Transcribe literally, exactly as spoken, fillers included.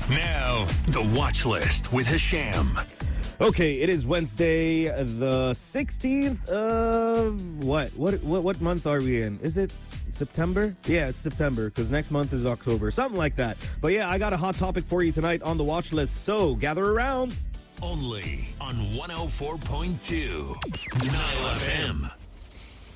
Now, the watch list with Hisham. Okay, it is Wednesday, the sixteenth of what? What what what month are we in? Is it September? Yeah, it's September because next month is October. Something like that. But yeah, I got a hot topic for you tonight on the watch list. So gather around. Only on one oh four point two Nile F M.